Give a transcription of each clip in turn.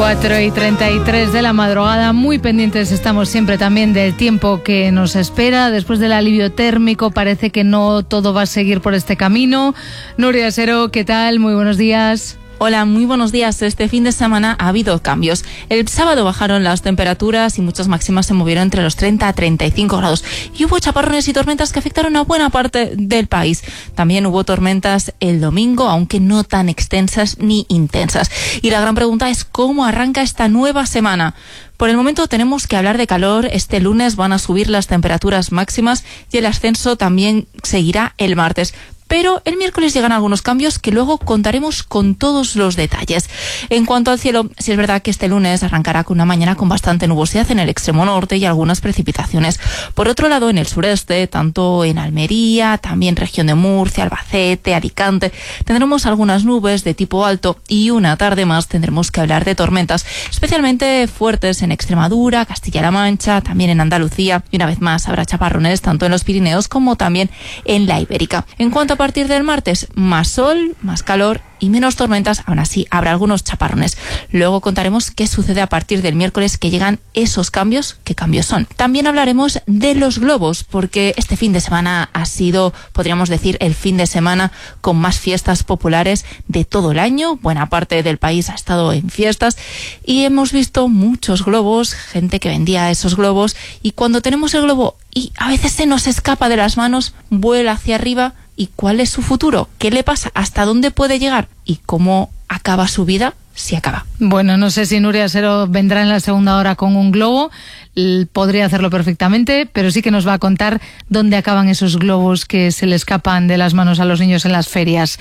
4:33 de la madrugada, muy pendientes estamos siempre también del tiempo que nos espera. Después del alivio térmico parece que no todo va a seguir por este camino. Nuria Sero, ¿qué tal? Muy buenos días. Hola, muy buenos días. Este fin de semana ha habido cambios. El sábado bajaron las temperaturas y muchas máximas se movieron entre los 30 a 35 grados. Y hubo chaparrones y tormentas que afectaron a buena parte del país. También hubo tormentas el domingo, aunque no tan extensas ni intensas. Y la gran pregunta es ¿cómo arranca esta nueva semana? Por el momento tenemos que hablar de calor. Este lunes van a subir las temperaturas máximas y el ascenso también seguirá el martes. Pero el miércoles llegan algunos cambios que luego contaremos con todos los detalles. En cuanto al cielo, sí es verdad que este lunes arrancará con una mañana con bastante nubosidad en el extremo norte y algunas precipitaciones. Por otro lado, en el sureste, tanto en Almería, también región de Murcia, Albacete, Alicante, tendremos algunas nubes de tipo alto y una tarde más tendremos que hablar de tormentas, especialmente fuertes en Extremadura, Castilla-La Mancha, también en Andalucía. Y una vez más habrá chaparrones tanto en los Pirineos como también en la Ibérica. En cuanto a partir del martes, más sol, más calor y menos tormentas, aún así habrá algunos chaparrones. Luego contaremos qué sucede a partir del miércoles que llegan esos cambios, qué cambios son. También hablaremos de los globos, porque este fin de semana ha sido, podríamos decir, el fin de semana con más fiestas populares de todo el año. Buena parte del país ha estado en fiestas y hemos visto muchos globos, gente que vendía esos globos, y cuando tenemos el globo y a veces se nos escapa de las manos, vuela hacia arriba. ¿Y cuál es su futuro? ¿Qué le pasa? ¿Hasta dónde puede llegar? ¿Y cómo acaba su vida? Si acaba. Bueno, no sé si Nuria Sero vendrá en la segunda hora con un globo. Podría hacerlo perfectamente, pero sí que nos va a contar dónde acaban esos globos que se le escapan de las manos a los niños en las ferias.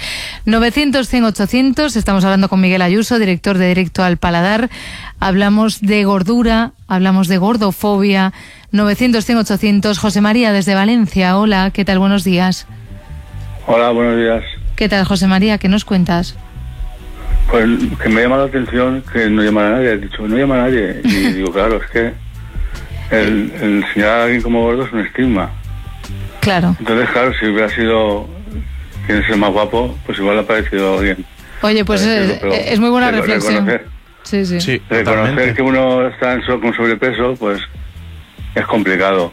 900-100-800, estamos hablando con Miguel Ayuso, director de Directo al Paladar. Hablamos de gordura, hablamos de gordofobia. 900-100-800, José María desde Valencia. Hola, ¿qué tal? Buenos días. Hola, buenos días. ¿Qué tal, José María? ¿Qué nos cuentas? Pues que me llama la atención que no llama a nadie. Has dicho, no llama a nadie. Y digo, claro, es que el señalar a alguien como gordo es un estigma. Claro. Entonces, claro, si hubiera sido quien es el más guapo, pues igual le ha parecido bien. Oye, pues es muy buena reflexión. Reconocer que uno está con sobrepeso, pues es complicado.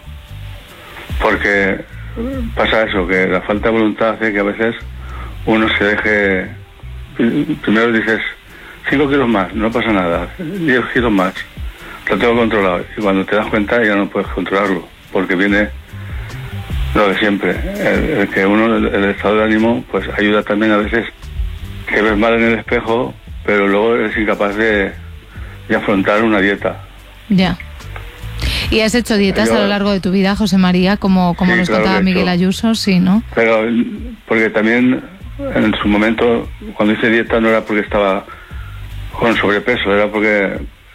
Porque pasa eso, que la falta de voluntad hace que a veces uno se deje. Primero dices 5 kilos más, no pasa nada, 10 kilos más, lo tengo controlado, y cuando te das cuenta ya no puedes controlarlo, porque viene lo de siempre, el que uno, el estado de ánimo, pues ayuda también a veces que ves mal en el espejo, pero luego eres incapaz de afrontar una dieta. Ya. ¿Y has hecho dietas a lo largo de tu vida, José María, como sí, nos contaba Miguel Ayuso? Sí, ¿no? Pero porque también en su momento, cuando hice dieta, no era porque estaba con sobrepeso, era porque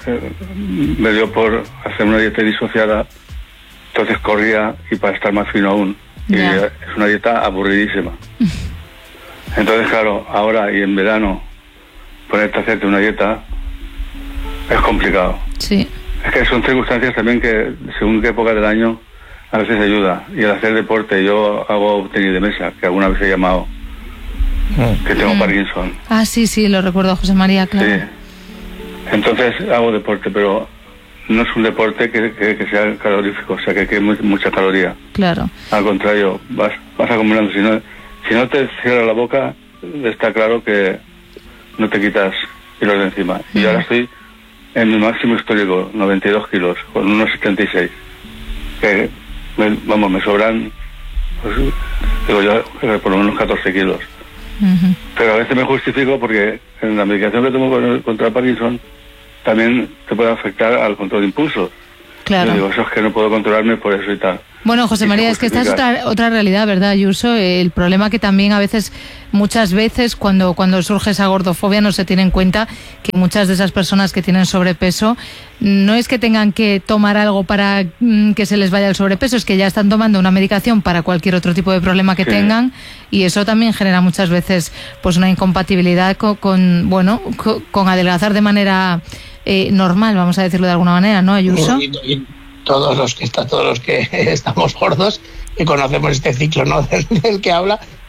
me dio por hacer una dieta disociada, entonces corría y para estar más fino aún. Y es una dieta aburridísima. Entonces, claro, ahora y en verano, ponerte a hacerte una dieta es complicado. Sí. Es que son circunstancias también que, según qué época del año, a veces ayuda. Y al hacer deporte, yo hago tenis de mesa, que alguna vez he llamado, que tengo Parkinson. Ah, sí, lo recuerdo, José María, claro. Sí. Entonces hago deporte, pero no es un deporte que sea calorífico, o sea, que quede mucha caloría. Claro. Al contrario, vas acumulando. Si no te cierras la boca, está claro que no te quitas kilos de encima. Y ahora estoy en mi máximo histórico, 92 kilos, con unos 76. Que, me sobran, pues, digo yo, por lo menos 14 kilos. Pero a veces me justifico porque en la medicación que tomo contra el Parkinson también te puede afectar al control de impulsos. Claro. Yo digo, eso es que no puedo controlarme por eso y tal. Bueno, José María, es que esta es otra realidad, ¿verdad, Ayuso? El problema que también muchas veces, cuando surge esa gordofobia, no se tiene en cuenta que muchas de esas personas que tienen sobrepeso no es que tengan que tomar algo para que se les vaya el sobrepeso, es que ya están tomando una medicación para cualquier otro tipo de problema que tengan, y eso también genera muchas veces pues una incompatibilidad con adelgazar de manera normal, vamos a decirlo de alguna manera, ¿no, Ayuso? Todos los que estamos gordos, que conocemos este ciclo, ¿no? del que habla,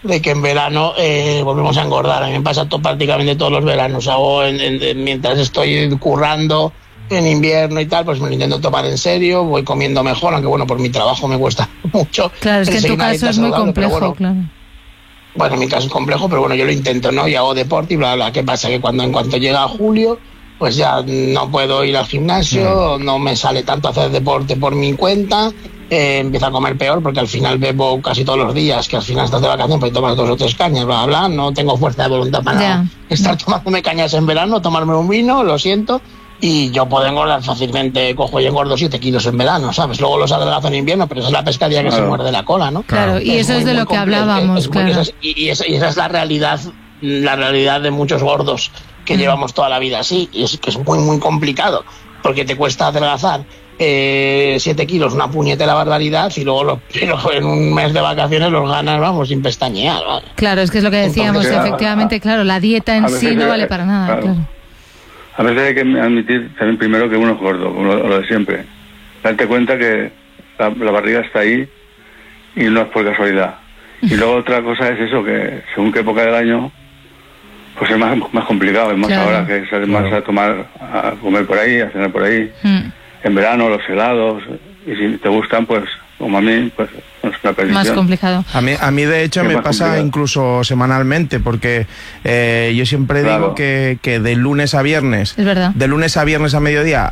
de que en verano volvemos a engordar. A mí me pasa prácticamente todos los veranos. Hago mientras estoy currando en invierno y tal, pues me lo intento tomar en serio, voy comiendo mejor, aunque bueno, por mi trabajo me cuesta mucho. Claro, es que en tu caso es muy complejo, claro. Bueno, en mi caso es complejo, pero bueno, yo lo intento, ¿no? Y hago deporte y bla, bla. ¿Qué pasa? Que en cuanto llega julio, pues ya no puedo ir al gimnasio, no me sale tanto hacer deporte por mi cuenta, empiezo a comer peor porque al final bebo casi todos los días, que al final estás de vacaciones, pues tomas 2 o 3 cañas, bla, bla, no tengo fuerza de voluntad para estar tomándome cañas en verano, tomarme un vino, lo siento, y yo puedo engordar fácilmente, cojo y engordo 7 kilos en verano, ¿sabes? Luego los adelgazo en invierno, pero esa es la pescadilla que se muerde la cola, ¿no? Claro, y eso es de lo que hablábamos, claro. Y esa es la realidad de muchos gordos que llevamos toda la vida así, y es que es muy, muy complicado, porque te cuesta adelgazar 7 kilos, una puñetera barbaridad, y luego en un mes de vacaciones los ganas, vamos, sin pestañear, ¿vale? Claro, es que es lo que decíamos, efectivamente, claro, la dieta en sí no vale para nada, claro. A veces hay que admitir también primero que uno es gordo, lo de siempre. Darte cuenta que la barriga está ahí y no es por casualidad. Y luego otra cosa es eso, que según qué época del año, pues es más complicado, es más ahora que sales más a comer por ahí, a cenar por ahí. En verano los helados, y si te gustan, pues como a mí, pues es una perdición. Más complicado. A mí de hecho me pasa complicado. Incluso semanalmente, porque yo siempre digo que de lunes a viernes, es verdad, de lunes a viernes a mediodía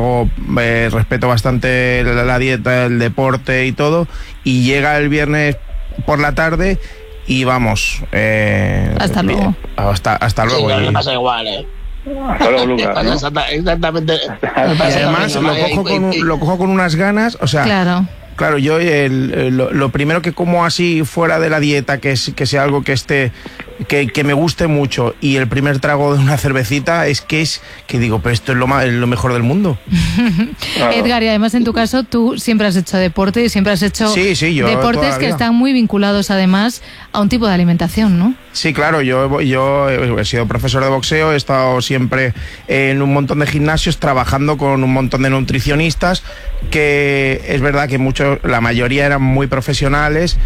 respeto bastante la dieta, el deporte y todo, y llega el viernes por la tarde y vamos, hasta luego. Hasta luego. Sí, me pasa igual, Hasta luego, Lucas, ¿no? Exactamente. Y además lo cojo con unas ganas, o sea, claro, yo lo primero que como así fuera de la dieta, que sea algo que me guste mucho, y el primer trago de una cervecita es que digo, pero esto es lo mejor del mundo. Edgar, y además en tu caso tú siempre has hecho deporte y siempre has hecho deportes que están muy vinculados además a un tipo de alimentación, ¿no? Sí, claro, yo he sido profesor de boxeo, he estado siempre en un montón de gimnasios trabajando con un montón de nutricionistas, que es verdad que la mayoría eran muy profesionales,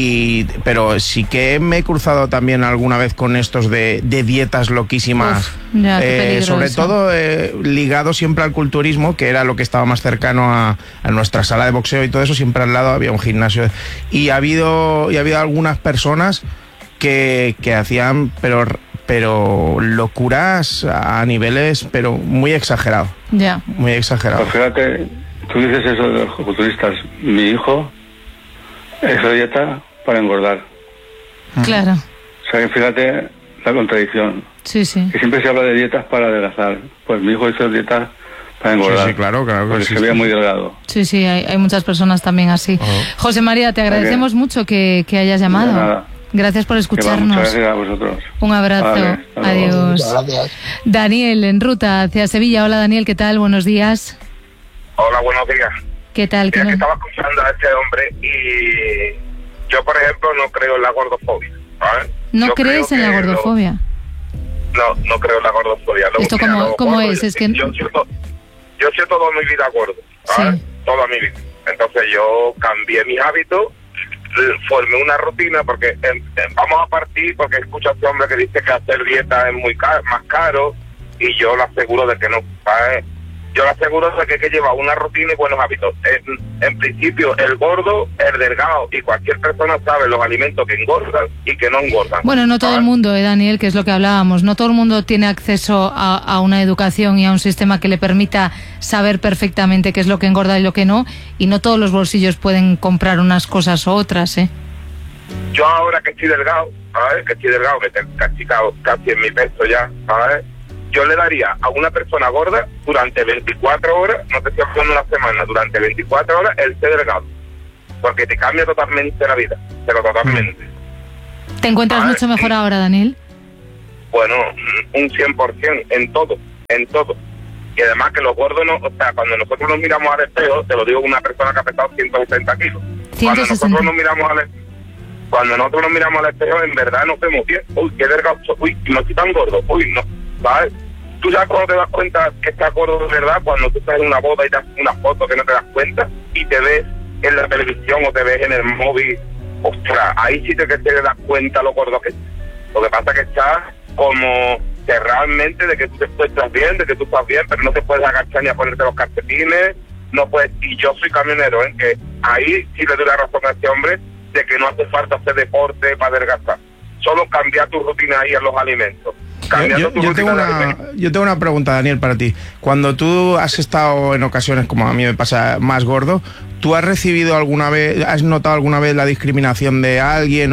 pero sí que me he cruzado también alguna vez con estos de dietas loquísimas. Sobre todo ligado siempre al culturismo, que era lo que estaba más cercano a nuestra sala de boxeo y todo eso. Siempre al lado había un gimnasio, y ha habido algunas personas que hacían pero locuras a niveles pero muy exagerados. Muy exagerados. Pues fíjate, tú dices eso de los culturistas. Mi hijo es dieta para engordar. Claro. O sea, que fíjate la contradicción. Sí. Que siempre se habla de dietas para adelgazar. Pues mi hijo hizo dietas para engordar. Sí, claro. Porque se veía muy delgado. Sí, hay muchas personas también así. José María, te agradecemos mucho que hayas llamado. Nada. Gracias por escucharnos. Muchas gracias a vosotros. Un abrazo. Vale, adiós. Gracias. Daniel, en ruta hacia Sevilla. Hola, Daniel, ¿qué tal? Buenos días. Hola, buenos días. ¿Qué tal? Mira, que estaba escuchando a este hombre y yo, por ejemplo, no creo en la gordofobia. ¿Vale? ¿No crees en la gordofobia? No creo en la gordofobia. ¿Esto cómo es? Es que yo he sido toda mi vida gordo, ¿vale? Sí. Toda mi vida. Entonces yo cambié mis hábitos, formé una rutina, porque vamos a partir, porque escucho a este hombre que dice que hacer dieta es más caro, y yo le aseguro de que no, ¿sabes? Yo le aseguro de que hay que llevar una rutina y buenos hábitos. En principio, el gordo, el delgado y cualquier persona sabe los alimentos que engordan y que no engordan. Bueno, no todo el mundo, Daniel, que es lo que hablábamos. No todo el mundo tiene acceso a una educación y a un sistema que le permita saber perfectamente qué es lo que engorda y lo que no. Y no todos los bolsillos pueden comprar unas cosas u otras, ¿eh? Yo ahora que estoy delgado, ¿sabes? Que tengo casi en mi peso ya, ¿sabes? Yo le daría a una persona gorda durante 24 horas, no te estoy hablando una semana, durante 24 horas el té delgado. Porque te cambia totalmente la vida, pero totalmente. ¿Te encuentras mucho mejor ahora, Daniel? Bueno, un 100% en todo. Y además que los gordos, cuando nosotros nos miramos al espejo, te lo digo una persona que ha pesado 160 kilos. 160. Cuando nosotros nos miramos al espejo, en verdad nos vemos bien. Uy, qué delgado, uy, no estoy tan gordo, uy, no. ¿Sabes? Tú sabes cuando te das cuenta que estás gordo de verdad, cuando tú estás en una boda y te haces una foto que no te das cuenta y te ves en la televisión o te ves en el móvil ostras, ahí sí te das cuenta lo gordo que es. Lo que pasa es que estás como que realmente de que tú estás bien, de que tú estás bien, pero no te puedes agachar ni a ponerte los calcetines, no puedes. Y yo soy camionero, en que ahí sí le doy la razón a este hombre de que no hace falta hacer deporte para adelgazar, solo cambiar tu rutina ahí en los alimentos. Yo tengo una pregunta, Daniel, para ti. Cuando tú has estado en ocasiones, como a mí me pasa, más gordo, ¿tú has recibido alguna vez, has notado alguna vez la discriminación de alguien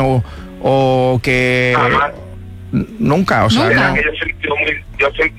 o que... Jamás. Nunca, o sea... ¿Nunca? No. Yo soy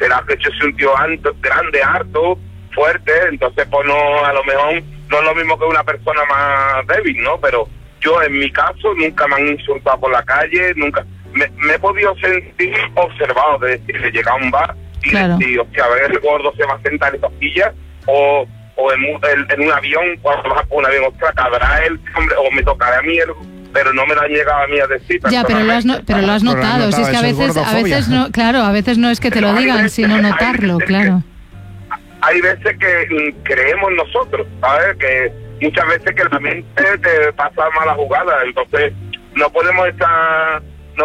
un tío grande, harto, fuerte, entonces pues no, a lo mejor no es lo mismo que una persona más débil, ¿no? Pero yo en mi caso nunca me han insultado por la calle, nunca... Me he podido sentir observado, de decir, de llegar a un bar y decir, hostia, a ver, el gordo se va a sentar en esta silla, o en un avión, cuando vas a un avión, ostras, cabrá él, hombre, o me tocará a mí, pero no me lo han llegado a mí a decir. Ya, pero lo has notado, si es que a veces no, claro, a veces no es que te lo digan, sino notarlo, claro. Hay veces que creemos nosotros, ¿sabes? Que muchas veces que la mente te pasa mala jugada, entonces no podemos estar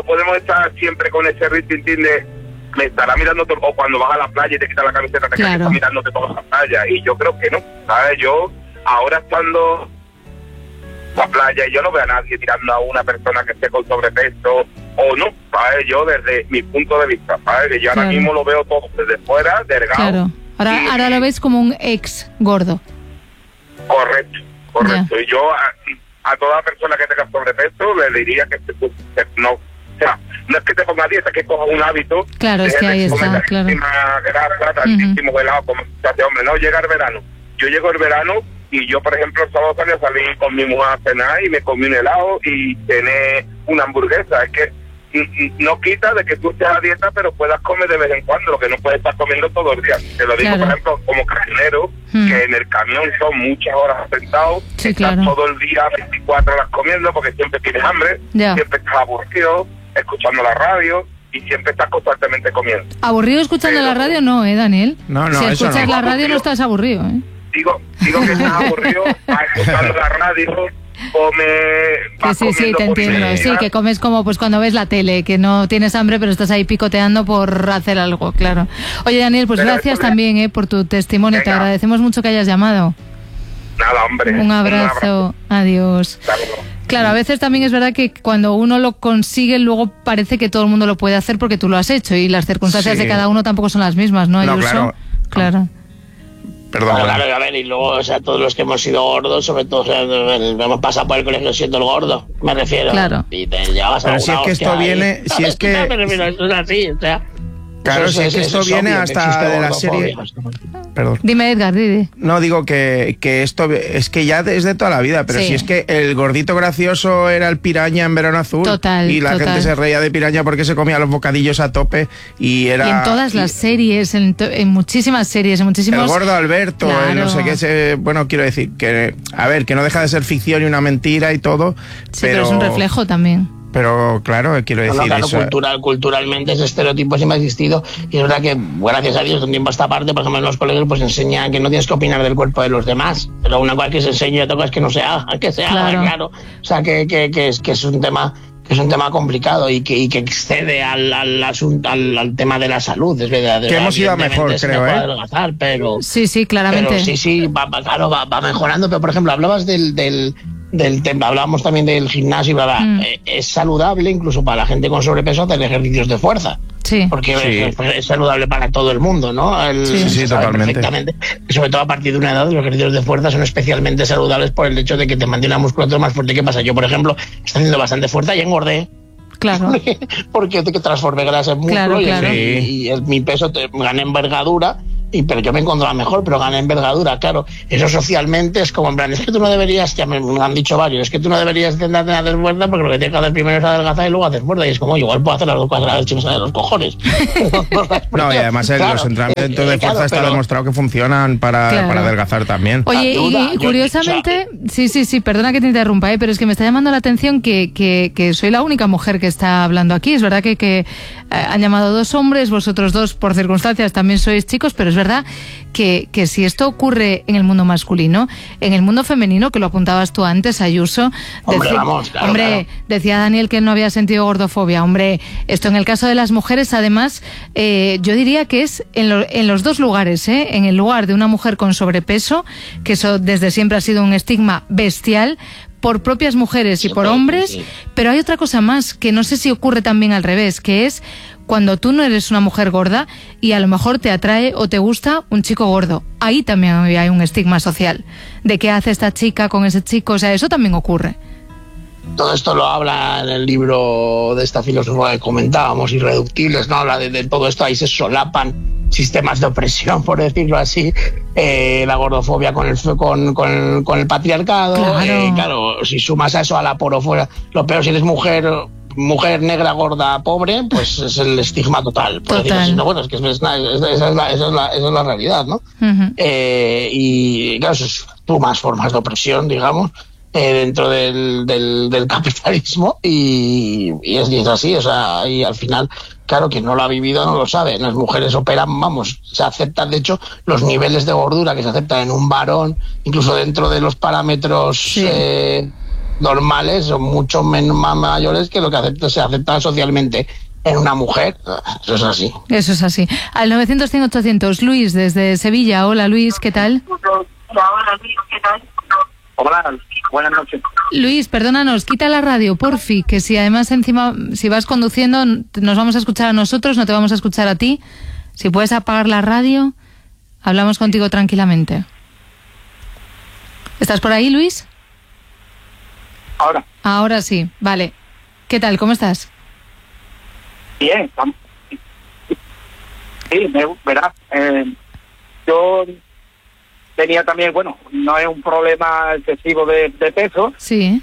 siempre con ese ritmo de me estará mirando o cuando vas a la playa y te quitas la camiseta te está mirándote toda la playa, y yo creo que no, ¿sabes? Yo ahora estando en la playa y yo no veo a nadie tirando a una persona que esté con sobrepeso o no, ¿sabes? Yo desde mi punto de vista, ¿sabes? Que yo ahora mismo lo veo todo desde fuera, delgado. Claro. Ahora lo ves como un ex gordo. Correcto. Yeah. Y yo a toda persona que tenga sobrepeso le diría que no, o sea, no es que te ponga dieta, que coja un hábito. Claro, es que ahí está, claro. Grasa, tantísimo helado, como este hombre, no llega el verano. Yo llego el verano y yo, por ejemplo, el sábado salí con mi mujer a cenar y me comí un helado y cené una hamburguesa. Es que no quita de que tú estés a dieta, pero puedas comer de vez en cuando, lo que no puedes estar comiendo todos los días. Te lo digo, por ejemplo, como camionero, que en el camión son muchas horas sentados, estás todo el día 24 horas comiendo porque siempre tienes hambre, siempre estás aburrido, escuchando la radio y siempre estás constantemente comiendo. Aburrido escuchando la radio no, Daniel. No, si escuchas la radio no estás aburrido, Digo que estás aburrido, estás escuchando la radio, sí, te entiendo. Sí, que comes como pues cuando ves la tele, que no tienes hambre pero estás ahí picoteando por hacer algo, claro. Oye, Daniel, pues gracias también por tu testimonio. Te agradecemos mucho que hayas llamado. Nada, hombre. Un abrazo. Adiós. Claro, a veces también es verdad que cuando uno lo consigue, luego parece que todo el mundo lo puede hacer porque tú lo has hecho y las circunstancias de cada uno tampoco son las mismas, ¿no? Claro. Perdón. Claro, a ver, y luego, o sea, todos los que hemos sido gordos, sobre todo, o sea, hemos pasado por el colegio siendo el gordo, me refiero. Claro. Y te llevas a pero si es que esto viene, si es que... Me refiero, esto es así, o sea... Claro, si es que esto viene hasta de la serie... Perdón. Dime, Edgar, dime. No, digo que esto es que ya es de toda la vida, pero si es que el gordito gracioso era el Piraña en Verano Azul. Total, y la gente se reía de Piraña porque se comía los bocadillos a tope y era... Y en todas las series, en muchísimas series, en muchísimos... El gordo Alberto, no sé qué, bueno, quiero decir que, a ver, que no deja de ser ficción y una mentira y todo, sí, pero es un reflejo también. Pero claro, quiero decir eso. Culturalmente ese estereotipo siempre ha existido y es verdad que, gracias a Dios, de un tiempo a esta parte, por ejemplo, en los colegios pues enseñan que no tienes que opinar del cuerpo de los demás, pero una cosa que se enseña y otra cosa es que no se haga, que se haga, claro. O sea, que es un tema... Es un tema complicado y que excede al tema de la salud. Es verdad, que hemos ido a mejor, creo, adelgazar, pero... Sí, claramente. Pero sí, va mejorando. Pero, por ejemplo, hablabas del tema, hablábamos también del gimnasio, bla. Es saludable incluso para la gente con sobrepeso hacer ejercicios de fuerza. Sí. Porque es saludable para todo el mundo, ¿no? Sí, totalmente. Perfectamente. Sobre todo a partir de una edad, los ejercicios de fuerza son especialmente saludables por el hecho de que te mantiene la musculatura más fuerte. ¿Qué pasa? Yo, por ejemplo, estoy haciendo bastante fuerza y engordé. Claro. Porque te transformé grasa en músculo y mi peso gané envergadura. Pero yo me encontraba mejor, pero gané envergadura, claro. Eso socialmente es como en plan, es que tú no deberías, ya me han dicho varios, es que tú no deberías intentarte hacer fuerza porque lo que tienes que hacer primero es adelgazar y luego hacer fuerza. Y es como, igual puedo hacer las dos cosas a la vez, me salen los cojones. No, y además los entrenamientos de fuerza está demostrado que funcionan para adelgazar también. Oye, y curiosamente, sí, perdona que te interrumpa, pero es que me está llamando la atención que soy la única mujer que está hablando aquí. Es verdad que han llamado dos hombres, vosotros dos por circunstancias también sois chicos, pero es verdad que si esto ocurre en el mundo masculino, en el mundo femenino, que lo apuntabas tú antes, Ayuso, decía Daniel que no había sentido gordofobia. Hombre, esto en el caso de las mujeres, además, yo diría que es en los dos lugares, en el lugar de una mujer con sobrepeso, que eso desde siempre ha sido un estigma bestial, por propias mujeres y por hombres, pero hay otra cosa más, que no sé si ocurre también al revés, que es cuando tú no eres una mujer gorda y a lo mejor te atrae o te gusta un chico gordo. Ahí también hay un estigma social de qué hace esta chica con ese chico, o sea, eso también ocurre. Todo esto lo habla en el libro de esta filósofa que comentábamos, Irreductibles, ¿no? Habla de todo esto, ahí se solapan sistemas de opresión, por decirlo así, la gordofobia con el patriarcado. Claro, si sumas a eso a la porofobia, lo peor si eres mujer negra, gorda, pobre, pues es el estigma total. Por decirlo así. No, bueno, es que esa es la realidad, ¿no? Uh-huh. Y claro, eso es más formas de opresión, digamos, dentro del capitalismo y es así, o sea, y al final, claro, quien no lo ha vivido no lo sabe. Las mujeres operan, se aceptan, de hecho, los niveles de gordura que se aceptan en un varón, incluso dentro de los parámetros normales, son mucho menos mayores que lo que se acepta socialmente en una mujer. Eso es así. Eso es así. Al 900-100-800, Luis, desde Sevilla. Hola, Luis, ¿qué tal? Hola, buenas noches. Luis, perdónanos, quita la radio, porfi, que si además encima, si vas conduciendo, nos vamos a escuchar a nosotros, no te vamos a escuchar a ti. Si puedes apagar la radio, hablamos contigo tranquilamente. ¿Estás por ahí, Luis? Ahora sí, vale. ¿Qué tal? ¿Cómo estás? Bien, sí, verás, yo tenía también, no es un problema excesivo de peso. Sí.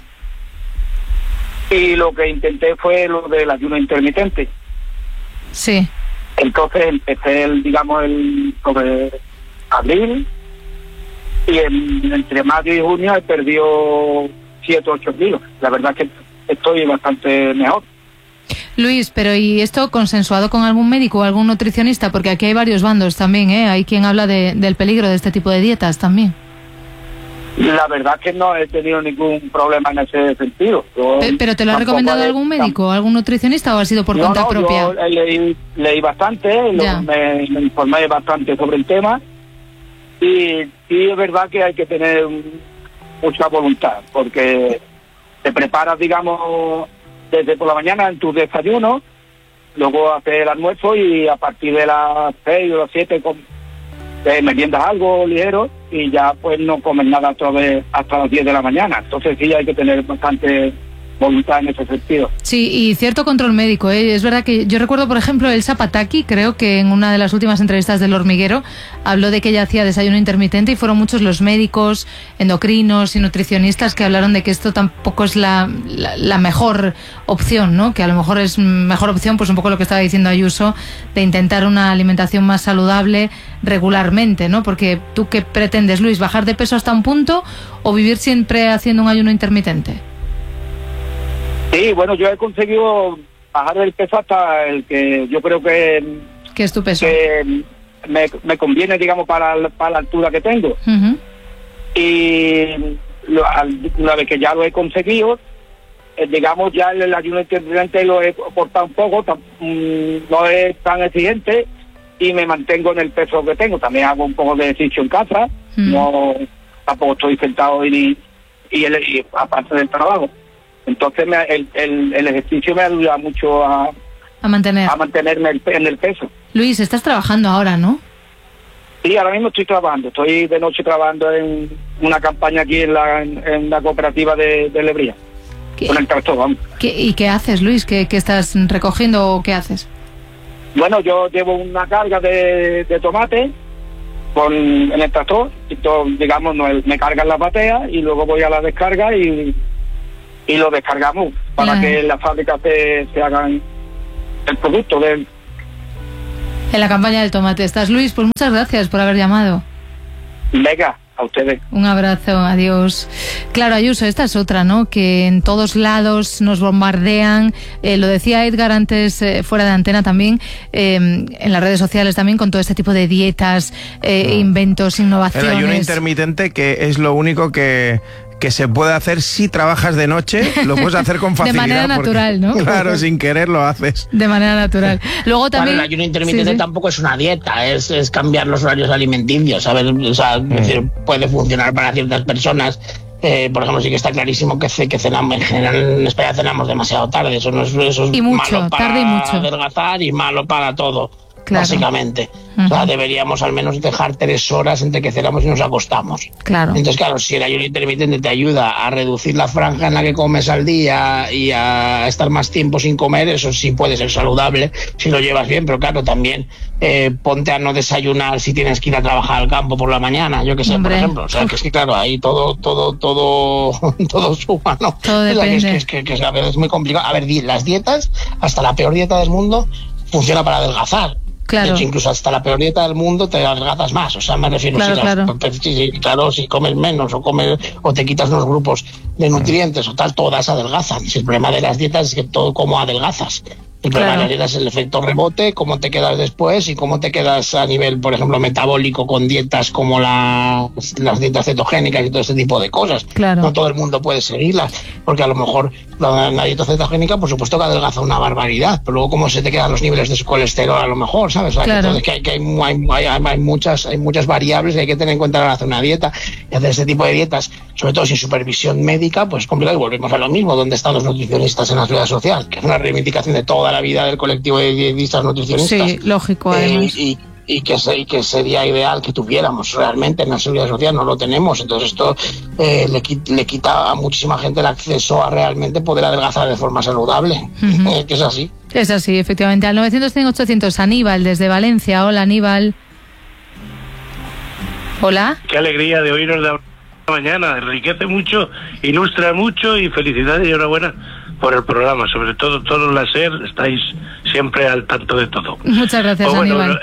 Y lo que intenté fue lo del ayuno intermitente. Sí. Entonces empecé, sobre abril, y entre mayo y junio he perdido 7 o 8 kilos. La verdad es que estoy bastante mejor. Luis, pero ¿y esto consensuado con algún médico o algún nutricionista? Porque aquí hay varios bandos también, ¿eh? Hay quien habla del peligro de este tipo de dietas también. La verdad es que no he tenido ningún problema en ese sentido. ¿Pero te lo ha recomendado algún médico, algún nutricionista o ha sido por cuenta propia? Yo leí bastante, me informé bastante sobre el tema y sí es verdad que hay que tener mucha voluntad, porque te preparas, desde por la mañana en tus desayunos, luego haces el almuerzo y a partir de las 6 o las 7 meriendas algo ligero y ya pues no comes nada hasta las 10 de la mañana. Entonces sí hay que tener bastante voluntad en ese sentido. Sí, y cierto control médico, ¿eh? Es verdad que yo recuerdo, por ejemplo, Elsa Pataki, creo que en una de las últimas entrevistas del Hormiguero habló de que ella hacía desayuno intermitente y fueron muchos los médicos, endocrinos y nutricionistas que hablaron de que esto tampoco es la mejor opción, ¿no? Que a lo mejor es mejor opción, pues un poco lo que estaba diciendo Ayuso, de intentar una alimentación más saludable regularmente, ¿no? Porque tú, ¿qué pretendes, Luis? ¿Bajar de peso hasta un punto o vivir siempre haciendo un ayuno intermitente? Sí, yo he conseguido bajar el peso hasta el que yo creo que... ¿Qué es tu peso? Que me conviene, para la altura que tengo. Uh-huh. Y una vez que ya lo he conseguido, ya el ayuno intermitente lo he cortado un poco, no es tan exigente y me mantengo en el peso que tengo. También hago un poco de ejercicio en casa, uh-huh. Tampoco estoy sentado y aparte del trabajo. Entonces el ejercicio me ayuda mucho a mantenerme en el peso. Luis, estás trabajando ahora, ¿no? Sí, ahora mismo estoy trabajando. Estoy de noche trabajando en una campaña aquí en la cooperativa de Lebría. Con el tractor, vamos. ¿Y qué haces, Luis? ¿Qué estás recogiendo o qué haces? Yo llevo una carga de tomate en el tractor. Me cargan las bateas y luego voy a la descarga y lo descargamos para que en la fábrica se hagan el producto en la campaña del tomate. ¿Estás, Luis? Pues muchas gracias por haber llamado. Venga, A ustedes. Un abrazo, adiós. Claro, Ayuso, esta es otra, ¿no? Que en todos lados nos bombardean. Lo decía Edgar antes, fuera de antena también, en las redes sociales también, con todo este tipo de dietas, inventos, innovaciones. El ayuno intermitente, que es lo único que se puede hacer si trabajas de noche, lo puedes hacer con facilidad. De manera natural, ¿no? Claro, sin querer lo haces. De manera natural. Luego también... Bueno, el ayuno intermitente tampoco es una dieta, es cambiar los horarios alimenticios, ¿sabes? O sea, es decir, puede funcionar para ciertas personas. Por ejemplo, sí que está clarísimo que cenamos, en general en España cenamos demasiado tarde. Eso es y mucho, malo para tarde y mucho. adelgazar y malo para todo. Claro. Básicamente. O sea, deberíamos al menos dejar 3 horas entre que cenamos y nos acostamos. Claro. Entonces, claro, si el ayuno intermitente te ayuda a reducir la franja en la que comes al día y a estar más tiempo sin comer, eso sí puede ser saludable si lo llevas bien, pero claro, también ponte a no desayunar si tienes que ir a trabajar al campo por la mañana, yo que sé, por ejemplo. O sea, que es que claro, ahí todo suma, ¿no? Todo depende. Es que a veces es muy complicado. A ver, las dietas, hasta la peor dieta del mundo, funciona para adelgazar. Claro. De hecho, incluso hasta la peor dieta del mundo te adelgazas más. O sea, me refiero, si comes menos o te quitas unos grupos de nutrientes o tal, todas adelgazan. Si el problema de las dietas es que todo como adelgazas. El problema de las dietas es el efecto rebote, cómo te quedas después y cómo te quedas a nivel, por ejemplo, metabólico con dietas como las dietas cetogénicas y todo ese tipo de cosas. Claro. No todo el mundo puede seguirlas, porque a lo mejor la dieta cetogénica, por supuesto que adelgaza una barbaridad, pero luego cómo se te quedan los niveles de colesterol a lo mejor, ¿sabes? O sea, claro. que hay muchas variables que hay que tener en cuenta al hacer una dieta. Y hacer este tipo de dietas, sobre todo sin supervisión médica, pues es complicado. Y volvemos a lo mismo, ¿dónde están los nutricionistas en la seguridad social? Que es una reivindicación de toda la vida del colectivo de dietistas nutricionistas. Sí, lógico, además. Y que sería ideal que tuviéramos realmente en la seguridad social. No lo tenemos, entonces esto le quita a muchísima gente el acceso a realmente poder adelgazar de forma saludable. Que es así. Es así, efectivamente. Al 900-800, Aníbal, desde Valencia. Hola, Aníbal. Hola. Qué alegría de oíros de mañana. Enriquece mucho, ilustra mucho y felicidades y enhorabuena por el programa. Sobre todo, todos las SER estáis siempre al tanto de todo. Muchas gracias, Aníbal.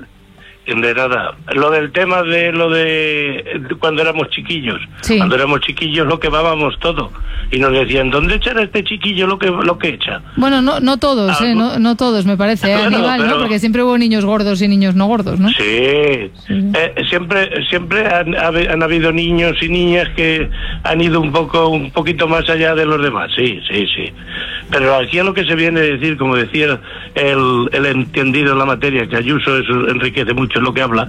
Lo del tema de cuando éramos chiquillos. Sí. Cuando éramos chiquillos lo quemábamos todo. Y nos decían, ¿dónde echará este chiquillo lo que echa? Bueno, no todos, no todos, me parece, Aníbal, pero... ¿no? Porque siempre hubo niños gordos y niños no gordos, ¿no? Sí. Siempre han habido niños y niñas que han ido un poquito más allá de los demás, sí. Pero aquí a lo que se viene a decir, como decía el entendido en la materia, que Ayuso eso enriquece mucho en lo que habla,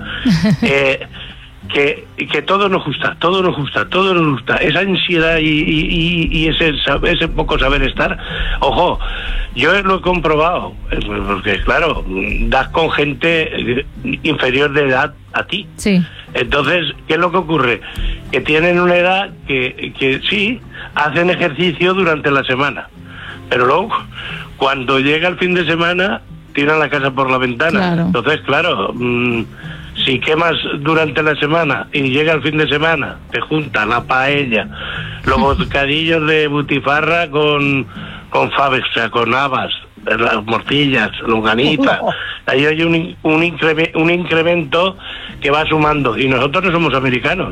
que todo nos gusta, esa ansiedad y ese poco saber estar. Ojo, yo lo he comprobado, porque claro, das con gente inferior de edad a ti. Sí. Entonces, ¿qué es lo que ocurre? Que tienen una edad que sí, hacen ejercicio durante la semana, pero luego, cuando llega el fin de semana, tiran la casa por la ventana. Claro. Entonces, claro, si quemas durante la semana y llega el fin de semana, te junta la paella, los bocadillos de butifarra con faves, o sea, con habas, las morcillas, longanitas. Ahí hay un incremento que va sumando. Y nosotros no somos americanos,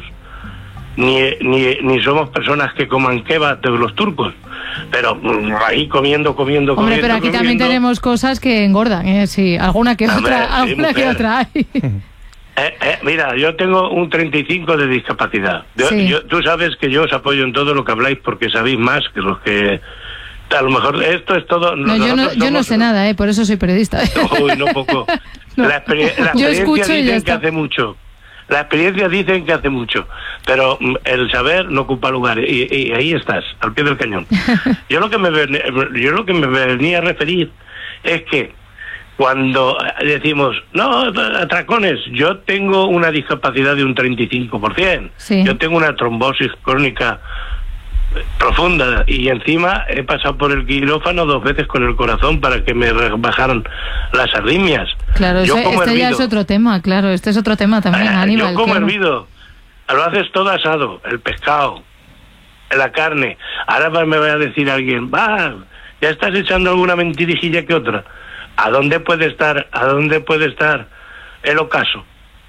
ni somos personas que coman kebab de los turcos. Pero ahí comiendo. Hombre, pero aquí también tenemos cosas que engordan, sí, alguna que otra hay. Mira, yo tengo un 35 de discapacidad. Tú sabes que yo os apoyo en todo lo que habláis porque sabéis más que los que... A lo mejor esto es todo... Yo no sé nada, por eso soy periodista. Uy, no poco. No. La experiencia dicen que hace mucho. La experiencia dicen que hace mucho, pero el saber no ocupa lugar y ahí estás, al pie del cañón. Yo lo que me venía a referir es que cuando decimos, no, atracones, yo tengo una discapacidad de un 35%, sí. Yo tengo una trombosis crónica profunda y encima he pasado por el quirófano 2 veces con el corazón para que me bajaran las arritmias. Claro, este ya es otro tema, claro, este es otro tema también, Aníbal. Yo como claro. hervido, lo haces todo asado, el pescado, la carne. Ahora me va a decir alguien, ya estás echando alguna mentirijilla que otra. ¿A dónde puede estar el ocaso?